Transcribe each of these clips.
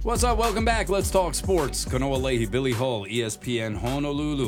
What's up? Welcome back. Let's talk sports. Kanoa Leahy, Billy Hull, ESPN Honolulu.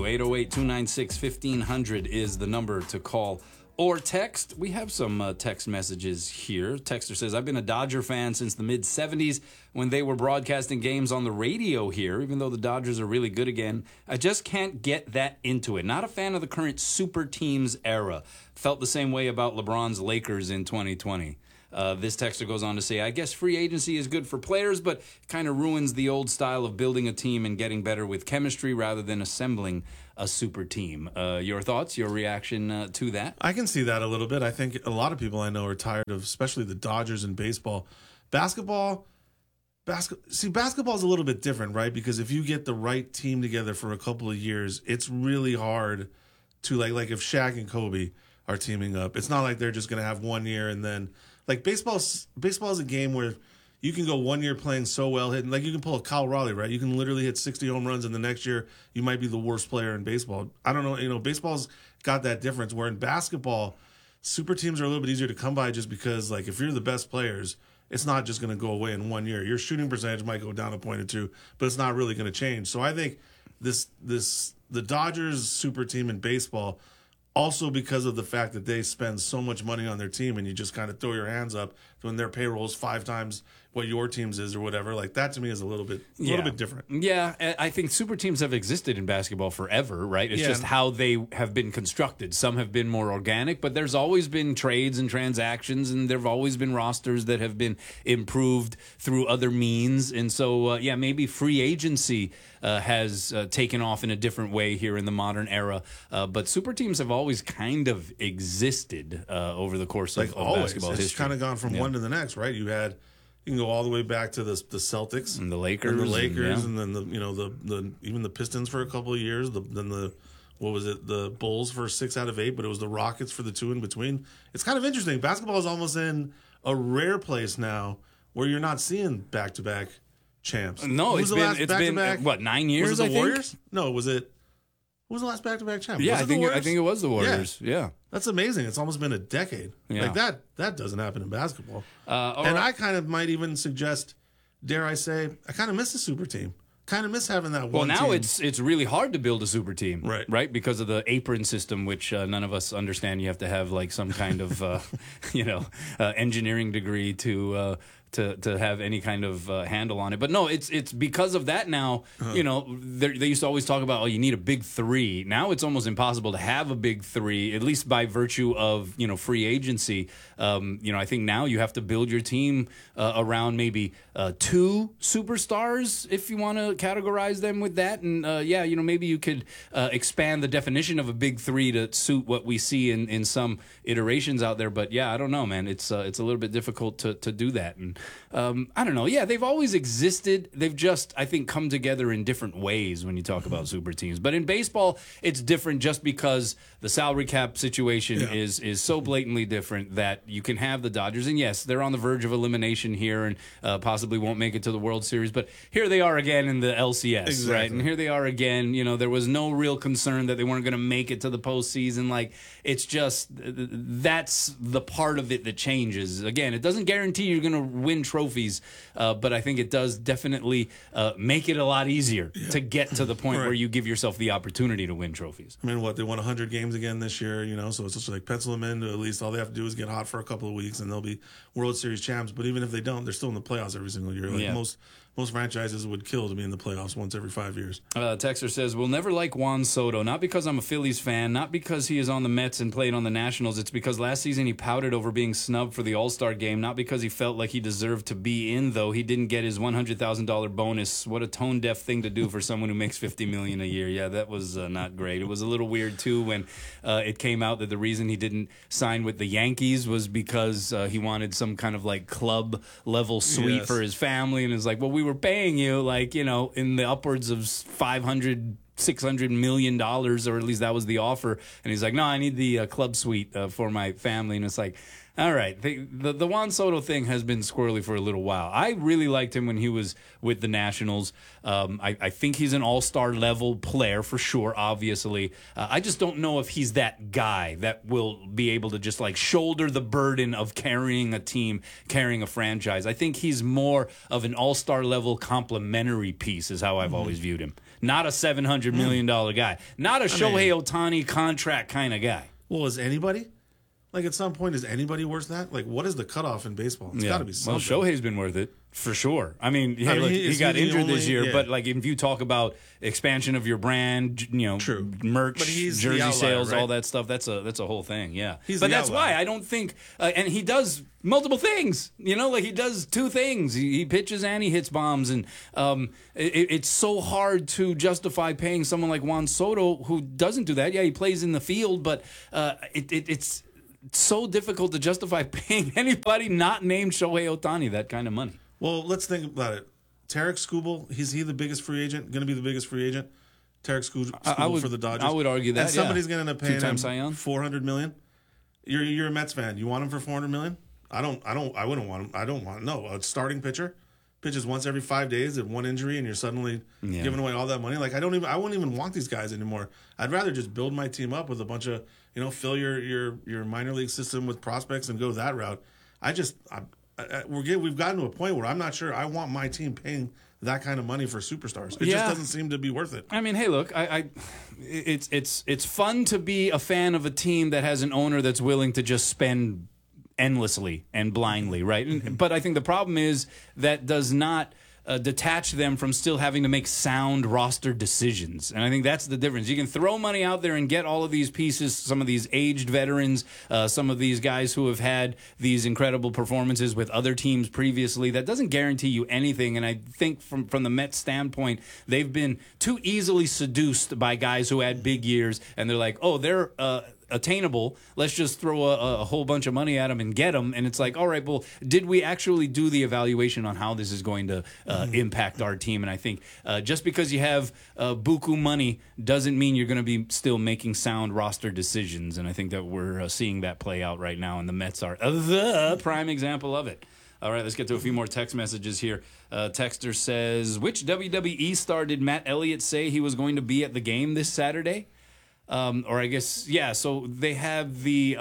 808-296-1500 is the number to call or text. We have some text messages here. Texter says, I've been a Dodger fan since the mid-'70s when they were broadcasting games on the radio here, even though the Dodgers are really good again. I just can't get that into it. Not a fan of the current super teams era. Felt the same way about LeBron's Lakers in 2020. This texter goes on to say, I guess free agency is good for players, but kind of ruins the old style of building a team and getting better with chemistry rather than assembling a super team. Your thoughts, your reaction to that? I can see that a little bit. I think a lot of people I know are tired of, especially the Dodgers in baseball. Basketball is a little bit different, right? Because if you get the right team together for a couple of years, it's really hard to, like if Shaq and Kobe are teaming up, it's not like they're just going to have 1 year and then... Like baseball is a game where you can go 1 year playing so well, hitting, like you can pull a Kyle Raleigh, right? You can literally hit 60 home runs, and the next year you might be the worst player in baseball. I don't know, baseball's got that difference. Where in basketball, super teams are a little bit easier to come by, just because, like, if you're the best players, it's not just going to go away in 1 year. Your shooting percentage might go down a point or two, but it's not really going to change. So I think the Dodgers super team in baseball. Also because of the fact that they spend so much money on their team, and you just kind of throw your hands up when their payroll is 5 times what your team's is or whatever. Like, that to me is a little bit different. Yeah, I think super teams have existed in basketball forever, right? It's just how they have been constructed. Some have been more organic, but there's always been trades and transactions, and there have always been rosters that have been improved through other means. And so, maybe free agency has taken off in a different way here in the modern era. But super teams have always kind of existed over the course of basketball history. It's kind of gone from one to the next, right? You can go all the way back to the Celtics and the Lakers, and then the even the Pistons for a couple of years. Then the Bulls for 6 out of 8, but it was the Rockets for the 2 in between. It's kind of interesting. Basketball is almost in a rare place now where you're not seeing back-to-back champs. No, it's been what, 9 years? Was it the Warriors? No, was it? Who was the last back-to-back champ? Yeah, I think it was the Warriors. Yeah. That's amazing. It's almost been a decade. Yeah. Like that doesn't happen in basketball. And I kind of might even suggest, dare I say, I kind of miss a super team. Kind of miss having that one team. Well, now team. it's really hard to build a super team, right? Because of the apron system, which none of us understand. You have to have like some kind of engineering degree to have any kind of handle on it. But no, it's because of that now. They used to always talk about, you need a big 3. Now it's almost impossible to have a big 3, at least by virtue of free agency. I think now you have to build your team around maybe 2 superstars, if you want to categorize them with that. And maybe you could expand the definition of a big 3 to suit what we see in some iterations out there. But I don't know, man. It's a little bit difficult to do that. And I don't know. Yeah, they've always existed. They've just, I think, come together in different ways when you talk about super teams. But in baseball, it's different just because the salary cap situation is so blatantly different that you can have the Dodgers. And yes, they're on the verge of elimination here and possibly won't make it to the World Series. But here they are again in the LCS, right? And here they are again. There was no real concern that they weren't going to make it to the postseason. Like, it's just, that's the part of it that changes. Again, it doesn't guarantee you're going to win trophies, but I think it does definitely make it a lot easier to get to the point where you give yourself the opportunity to win trophies. I mean, they won 100 games again this year, so it's just like pencil them in to at least all they have to do is get hot for a couple of weeks and they'll be World Series champs. But even if they don't, they're still in the playoffs every single year. Like most franchises would kill to be in the playoffs once every 5 years. Texter says, we'll never like Juan Soto, not because I'm a Phillies fan, not because he is on the Mets and played on the Nationals. It's because last season he pouted over being snubbed for the All-Star game, not because he felt like he deserved to be in, though. He didn't get his $100,000 bonus. What a tone-deaf thing to do for someone who makes $50 million a year. Yeah, that was not great. It was a little weird, too, when it came out that the reason he didn't sign with the Yankees was because he wanted some kind of like club-level suite for his family, and it's like, well, we were paying you in the upwards of $600 million, or at least that was the offer. And he's like, no, I need the club suite for my family. And it's like, All right. The Juan Soto thing has been squirrely for a little while. I really liked him when he was with the Nationals. I think he's an all-star level player for sure, obviously. I just don't know if he's that guy that will be able to just like shoulder the burden of carrying a team, carrying a franchise. I think he's more of an all-star level complementary piece is how I've always viewed him. Not a $700 million guy. Not a Shohei Ohtani contract kind of guy. Well, is anybody? Like, at some point, is anybody worth that? Like, what is the cutoff in baseball? It's got to be something. Well, Shohei's been worth it, for sure. I mean, look, he got injured this year, but, like, if you talk about expansion of your brand, True. merch, But he's jersey the outlier, sales, right? all that stuff, that's a whole thing, yeah. But that's why I don't think and he does multiple things, like he does two things. He pitches and he hits bombs, and it's so hard to justify paying someone like Juan Soto who doesn't do that. Yeah, he plays in the field, but it's so difficult to justify paying anybody not named Shohei Ohtani that kind of money. Well, let's think about it. Tarek Skubal, is he the biggest free agent? Going to be the biggest free agent? Tarek Skubal for the Dodgers. I would argue that. And somebody's going to end up paying him Cy Young. $400 million. You're a Mets fan. You want him for $400 million? I wouldn't want him. I don't want no a starting pitcher. Pitches once every 5 days and one injury, and you're suddenly giving away all that money. Like, I wouldn't even want these guys anymore. I'd rather just build my team up with a bunch of, fill your minor league system with prospects and go that route. We've gotten to a point where I'm not sure I want my team paying that kind of money for superstars. It just doesn't seem to be worth it. I mean, hey, look, it's fun to be a fan of a team that has an owner that's willing to just spend endlessly and blindly, right? But I think the problem is that does not detach them from still having to make sound roster decisions. And I think that's the difference. You can throw money out there and get all of these pieces, some of these aged veterans, some of these guys who have had these incredible performances with other teams previously. That doesn't guarantee you anything. And I think from the Mets standpoint, they've been too easily seduced by guys who had big years, and they're like, oh, they're attainable. Let's just throw a whole bunch of money at them and get them. And it's like, all right, well, did we actually do the evaluation on how this is going to impact our team? And I think just because you have buku money doesn't mean you're going to be still making sound roster decisions. And I think that we're seeing that play out right now, and the Mets are the prime example of it. All right, let's get to a few more text messages here. Texter says, which WWE star did Matt Elliott say he was going to be at the game this Saturday? Or I guess, so they have the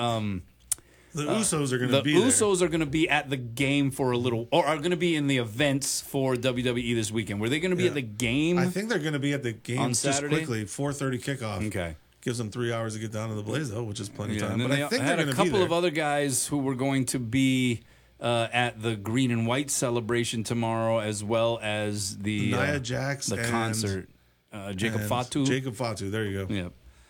Usos are going to be there. The Usos are going to be at the game for a little, or are going to be in the events for WWE this weekend. Were they going to be at the game? I think they're going to be at the game on just Saturday? quickly, 4:30 kickoff. Okay. Gives them 3 hours to get down to the Blaze, though, which is plenty of time. And But they I think had they're a going to be couple there. of other guys who were going to be at the Green and White celebration tomorrow, as well as the Nia Jax the and concert. Jacob Fatu. Jacob Fatu, there you go. Yeah.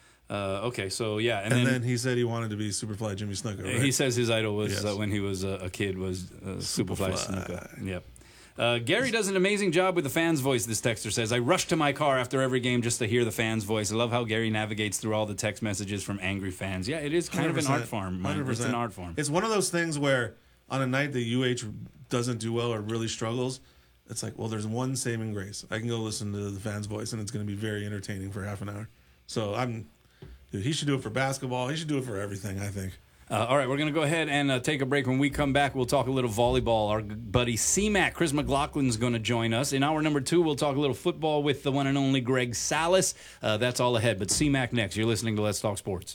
Okay, so yeah, And then he said he wanted to be Superfly Jimmy Snuka, right? He says his idol was when he was a kid was Superfly Snuka. Yep. Gary does an amazing job with the fans' voice, this texter says. I rush to my car after every game just to hear the fans' voice. I love how Gary navigates through all the text messages from angry fans. Yeah, it is kind of an art form. 100%. It's an art form. It's one of those things where on a night that UH doesn't do well or really struggles, it's like, well, there's one saving grace. I can go listen to the fans' voice, and it's going to be very entertaining for half an hour. So dude, he should do it for basketball. He should do it for everything, I think. All right, we're going to go ahead and take a break. When we come back, we'll talk a little volleyball. Our buddy C-Mac, Chris McLaughlin's going to join us. In hour number 2, we'll talk a little football with the one and only Greg Salas. That's all ahead. But C-Mac next. You're listening to Let's Talk Sports.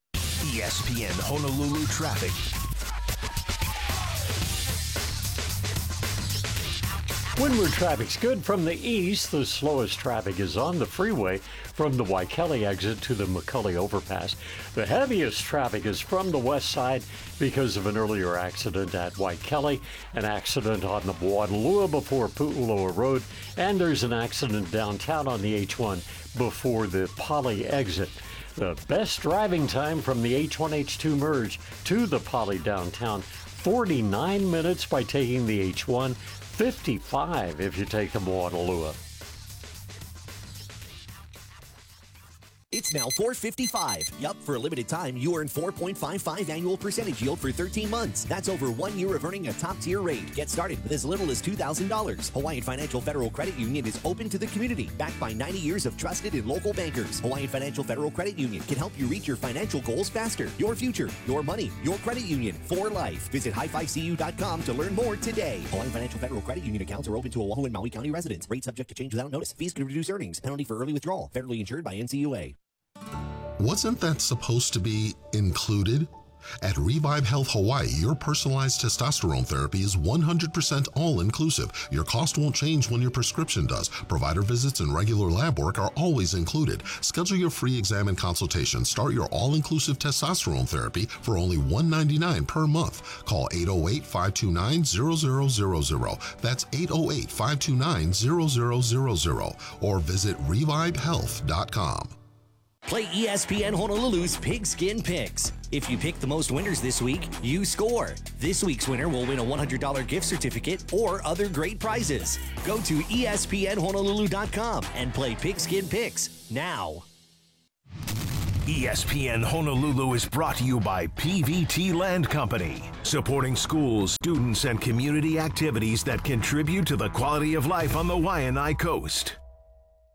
ESPN Honolulu traffic. Windward traffic's good from the east. The slowest traffic is on the freeway from the Waikele exit to the McCully overpass. The heaviest traffic is from the west side because of an earlier accident at Waikele, an accident on the Waterloo before Pu'uloa Road, and there's an accident downtown on the H1 before the Poly exit. The best driving time from the H1-H2 merge to the Poly downtown, 49 minutes by taking the H1, 55 if you take the Waterloo. It's now $4.55. Yup, for a limited time, you earn 4.55 annual percentage yield for 13 months. That's over 1 year of earning a top-tier rate. Get started with as little as $2,000. Hawaiian Financial Federal Credit Union is open to the community, backed by 90 years of trusted and local bankers. Hawaiian Financial Federal Credit Union can help you reach your financial goals faster. Your future, your money, your credit union for life. Visit highfivecu.com to learn more today. Hawaiian Financial Federal Credit Union accounts are open to Oahu and Maui County residents. Rate subject to change without notice. Fees can reduce earnings. Penalty for early withdrawal. Federally insured by NCUA. Wasn't that supposed to be included? At Revive Health Hawaii, your personalized testosterone therapy is 100% all-inclusive. Your cost won't change when your prescription does. Provider visits and regular lab work are always included. Schedule your free exam and consultation. Start your all-inclusive testosterone therapy for only $199 per month. Call 808-529-0000. That's 808-529-0000. Or visit revivehealth.com. Play ESPN Honolulu's Pigskin Picks. If you pick the most winners this week, you score. This week's winner will win a $100 gift certificate or other great prizes. Go to ESPNHonolulu.com and play Pigskin Picks now. ESPN Honolulu is brought to you by PVT Land Company, supporting schools, students, and community activities that contribute to the quality of life on the Waianae Coast.